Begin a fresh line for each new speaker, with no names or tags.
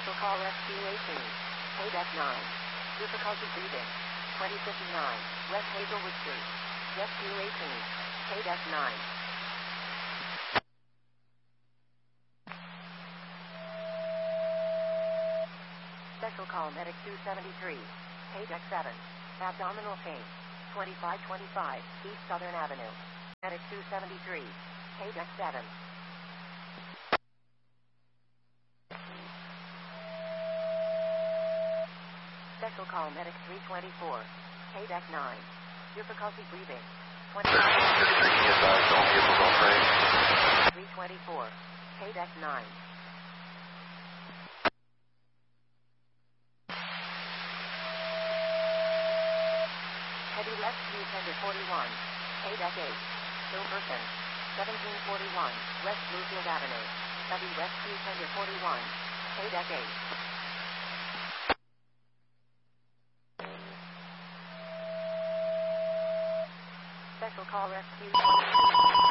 Special call SQ18. KDEC 9. Difficulty breathing. 2059. West Hazelwood Street. Rescue 18. KDEC 9. Special call medic 273. KDEC 7. Abdominal pain. 2525 East Southern Avenue. Medic 273. KDEC 7. Special call medic 324. KDEC 9. Difficulty breathing. 324. KDEC 9. Heavy rescue tender 41. KDEC 8. Silverton. 1741 West Bluefield Avenue. Heavy rescue tender 41. KDEC 8. Special call rescue 23.